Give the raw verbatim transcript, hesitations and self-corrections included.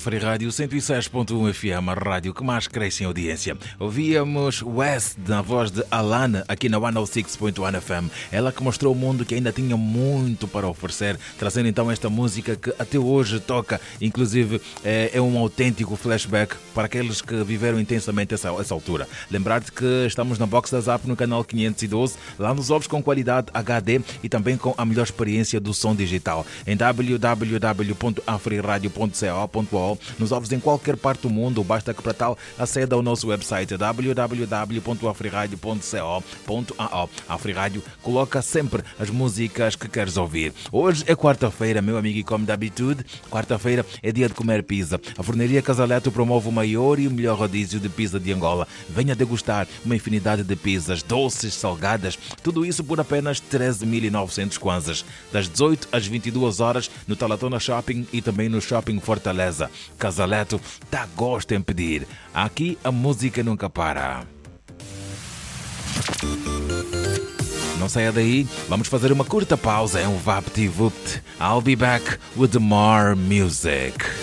Afri Rádio cento e seis ponto um F M, a rádio que mais cresce em audiência. Ouvíamos West na voz de Alana aqui na cento e seis ponto um F M. Ela que mostrou ao mundo que ainda tinha muito para oferecer, trazendo então esta música que até hoje toca. Inclusive é, é um autêntico flashback para aqueles que viveram intensamente essa, essa altura. Lembrar-te que estamos na Box da Zap no canal quinhentos e doze. Lá nos ouves com qualidade H D e também com a melhor experiência do som digital. Em w w w ponto afriradio ponto co ponto a u nos ouves em qualquer parte do mundo. Basta que para tal aceda ao nosso website w w w ponto afriradio ponto co ponto a u. A Afrirádio coloca sempre as músicas que queres ouvir. Hoje é quarta-feira, meu amigo, e como de habitude, quarta-feira é dia de comer pizza. A Forneria Casaleto promove o maior e o melhor rodízio de pizza de Angola. Venha degustar uma infinidade de pizzas, doces, salgadas, tudo isso por apenas treze mil e novecentos kwanzas. Das dezoito às vinte e duas horas no Talatona Shopping e também no Shopping Fortaleza. Casaleto dá gosto em pedir. Aqui a música nunca para. Não saia daí, vamos fazer uma curta pausa em um VaptVupt. I'll be back with more music.